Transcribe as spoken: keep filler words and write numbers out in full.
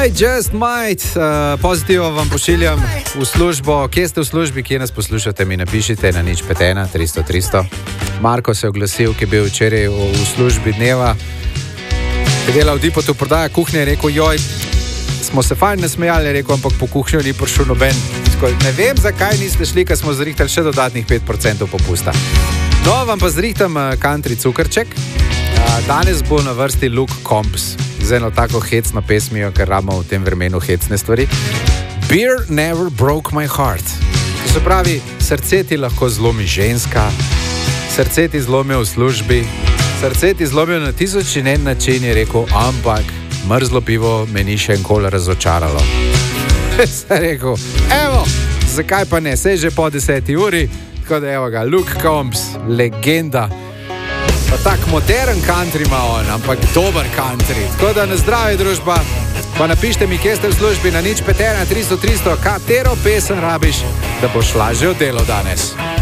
I just might, uh, pozitivo vam pošiljam v službo. Kje ste v službi, kje nas poslušate, mi napišite na nič pet ena tristo tristo. Marko se je oglasil, ki je bil včeraj v, v službi dneva, ki je delal v Dipotu, prodaja kuhnje, je rekel, joj, smo se fajn nasmejali, rekel, ampak po kuhnjo ni prišel noben. Ne vem, zakaj niste šli, ker smo zrihtali še dodatnih pet procentov popusta. No, vam pa zrihtam country cukrček. Danes bo na vrsti Luke Combs z eno tako hecno pesmijo, ker rabimo v tem vremenu hecne stvari. Beer never broke my heart. To se pravi, srce ti lahko zlomi ženska, srce ti zlomijo v službi, srce ti zlomijo na tisoč in en način, je rekel, ampak mrzlo pivo me ni še enkoli razočaralo. Se je rekel, evo, zakaj pa ne, sej že po deseti uri, tako da evo ga, Luke Combs, legenda. Pa tak modern country ima on, ampak dober country. Tako da na zdravje, družba. Pa napište mi, kje ste v službi na nič pet ena tristo tristo, katero pesem rabiš, da boš lažje v delo danes.